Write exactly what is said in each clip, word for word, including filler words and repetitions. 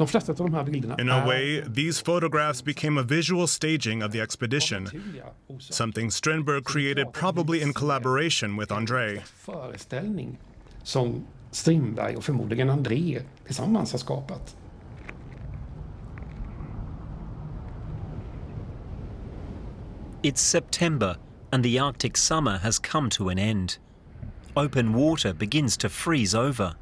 De flesta av de här bilderna In a way, these photographs became a visual staging of the expedition, something Strindberg created probably in collaboration with André. Föreställning som Strindberg och förmodligen André tillsammans har skapat. It's September and the Arctic summer has come to an end. Open water begins to freeze over.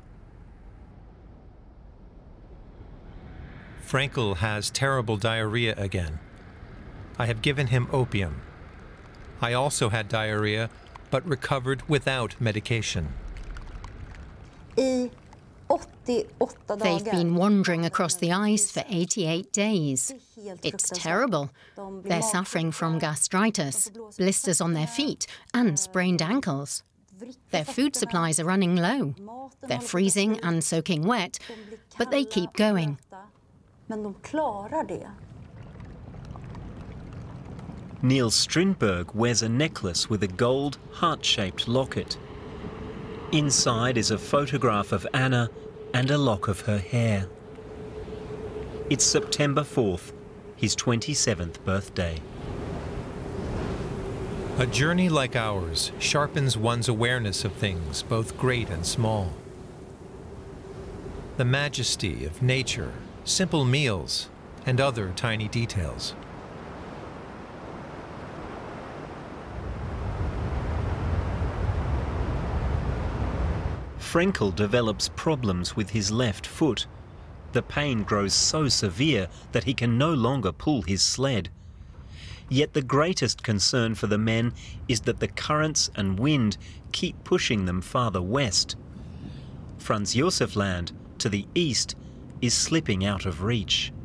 Frankel has terrible diarrhea again. I have given him opium. I also had diarrhea, but recovered without medication. They've been wandering across the ice for eighty-eight days. It's terrible. They're suffering from gastritis, blisters on their feet, and sprained ankles. Their food supplies are running low. They're freezing and soaking wet, but they keep going. Niels Strindberg wears a necklace with a gold, heart-shaped locket. Inside is a photograph of Anna and a lock of her hair. It's September fourth, his twenty-seventh birthday. A journey like ours sharpens one's awareness of things, both great and small. The majesty of nature, simple meals, and other tiny details. Frankel develops problems with his left foot. The pain grows so severe that he can no longer pull his sled. Yet the greatest concern for the men is that the currents and wind keep pushing them farther west. Franz Josef Land, to the east, is slipping out of reach.